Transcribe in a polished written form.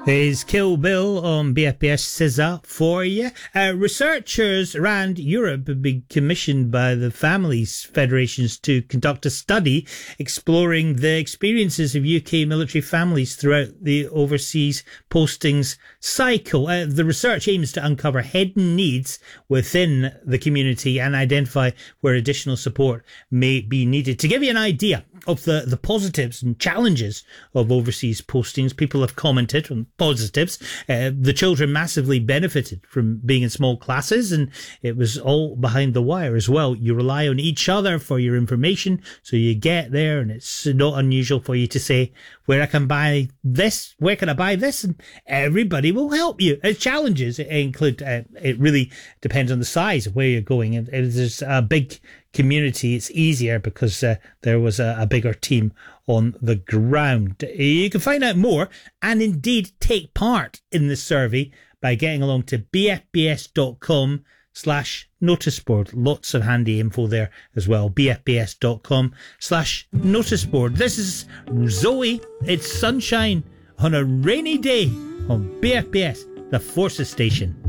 Is Kill Bill on BFBS SZA for you. Researchers around Europe have been commissioned by the Families Federations to conduct a study exploring the experiences of UK military families throughout the overseas postings cycle. The research aims to uncover hidden needs within the community and identify where additional support may be needed. To give you an idea of the positives and challenges of overseas postings, people have commented on positives. The children massively benefited from being in small classes, and it was all behind the wire as well. You rely on each other for your information, so you get there, and it's not unusual for you to say, where I can buy this, where can I buy this? And everybody will help you. Challenges include, it really depends on the size of where you're going. If there's a big community, it's easier because there was a bigger team on the ground. You can find out more and indeed take part in the survey by getting along to bfbs.com/noticeboard. Lots of handy info there as well. bfbs.com/noticeboard. This is Zoe. It's sunshine on a rainy day on BFBS, the Forces Station.